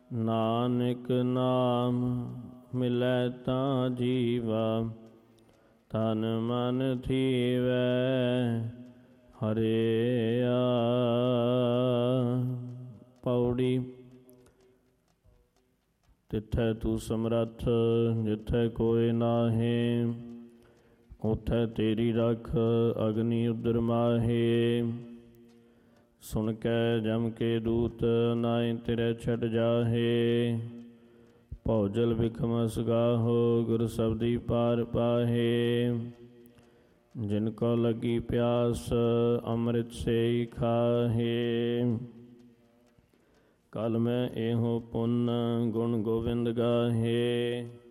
ਨਾਨਕ ਨਾਮ ਮਿਲੈ ਤਾਂ ਜੀਵਾ, ਤਨ ਮਨ ਥੀਵੈ ਹਰਿਆ। ਪੌੜੀ। ਤਿੱਥੈ ਤੂੰ ਸਮਰੱਥ ਜਿੱਥੈ ਕੋਇ ਨਾਹੀਂ, ਉਥੈ ਤੇਰੀ ਰਖ ਅਗਨੀ ਉਦਰ ਮਾਹੇ। ਸੁਣ ਕੈ ਜਮ ਕੇ ਦੂਤ ਨਾਇ ਤੇਰੇ ਛੱਡ ਜਾਹੇ, ਭੌਜਲ ਬਿਖਮਸ ਗਾਹੋ ਗੁਰ ਸਬਦੀ ਪਾਰ ਪਾਹੇ। ਜਿਨ ਕੋ ਲੱਗੀ ਪਿਆਸ ਅੰਮ੍ਰਿਤ ਸੇਈ ਖਾਹੇ, ਕਲ ਮੈਂ ਇਹੋ ਪੁੰਨ ਗੁਣ ਗੋਬਿੰਦ ਗਾਹੇ।